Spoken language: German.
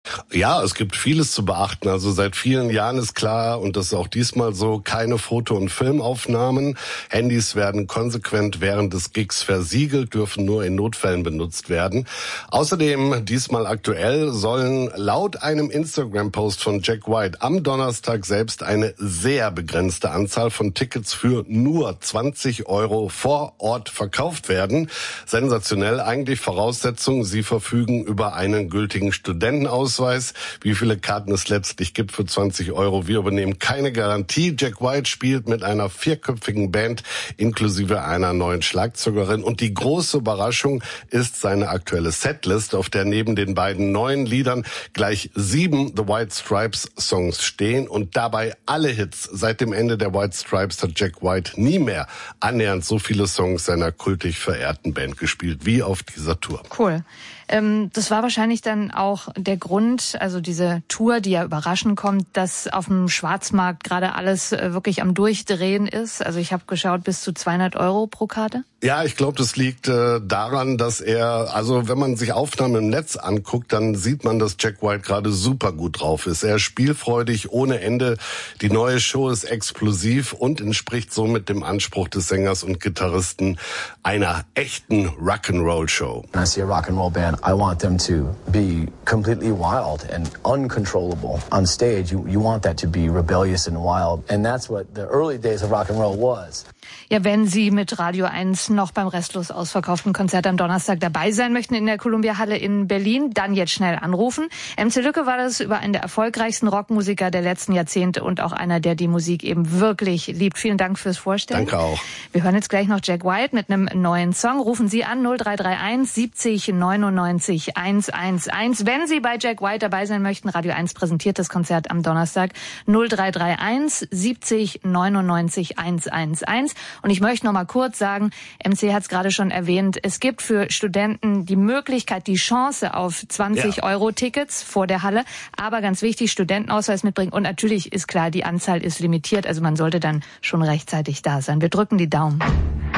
Ja, es gibt vieles zu beachten. Also seit vielen Jahren ist klar, und das ist auch diesmal so, keine Foto- und Filmaufnahmen. Handys werden konsequent während des Gigs versiegelt, dürfen nur in Notfällen benutzt werden. Außerdem, diesmal aktuell, sollen laut einem Instagram-Post von Jack White am Donnerstag selbst eine sehr begrenzte Anzahl von Tickets für nur 20 € vor Ort verkauft werden. Sensationell, eigentlich Voraussetzung, Sie verfügen über einen gültigen Studentenausweis. Wie viele Karten es letztlich gibt für 20 €, wir übernehmen keine Garantie. Jack White spielt mit einer 4-köpfigen Band inklusive einer neuen Schlagzeugerin. Und die große Überraschung ist seine aktuelle Setlist, auf der neben den beiden neuen Liedern gleich 7 The White Stripes Songs stehen und dabei alle Hits. Seit dem Ende der White Stripes hat Jack White nie mehr annähernd so viele Songs seiner kultig verehrten Band gespielt wie auf dieser Tour. Cool. Das war wahrscheinlich dann auch der Grund, also diese Tour, die ja überraschend kommt, dass auf dem Schwarzmarkt gerade alles wirklich am Durchdrehen ist. Also ich habe geschaut, bis zu 200 € pro Karte. Ja, ich glaube, das liegt daran, dass also wenn man sich Aufnahmen im Netz anguckt, dann sieht man, dass Jack White gerade super gut drauf ist. Er ist spielfreudig ohne Ende. Die neue Show ist explosiv und entspricht somit dem Anspruch des Sängers und Gitarristen einer echten Rock'n'Roll-Show. When I see a Rock'n'Roll band, I want them to be completely wild and uncontrollable. On stage, you want that to be rebellious and wild. And that's what the early days of Rock'n'Roll was. Ja, wenn Sie mit Radio 1 noch beim restlos ausverkauften Konzert am Donnerstag dabei sein möchten in der Columbia-Halle in Berlin, dann jetzt schnell anrufen. MC Lücke war das über einen der erfolgreichsten Rockmusiker der letzten Jahrzehnte und auch einer, der die Musik eben wirklich liebt. Vielen Dank fürs Vorstellen. Danke auch. Wir hören jetzt gleich noch Jack White mit einem neuen Song. Rufen Sie an 0331 70 99 111. Wenn Sie bei Jack White dabei sein möchten, Radio 1 präsentiert das Konzert am Donnerstag 0331 70 99 111. Und ich möchte noch mal kurz sagen, MC hat es gerade schon erwähnt, es gibt für Studenten die Möglichkeit, die Chance auf 20 € Tickets vor der Halle. Aber ganz wichtig, Studentenausweis mitbringen. Und natürlich ist klar, die Anzahl ist limitiert. Also man sollte dann schon rechtzeitig da sein. Wir drücken die Daumen.